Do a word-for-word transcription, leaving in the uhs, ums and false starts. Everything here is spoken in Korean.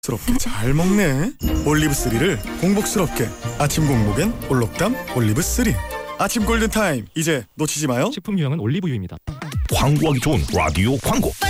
스럽게 잘 먹네. 올리브쓰리를 공복스럽게. 아침 공복엔 올록담 올리브쓰리. 아침 골든타임 이제 놓치지 마요. 식품 유형은 올리브유입니다. 광고하기 좋은 라디오 광고.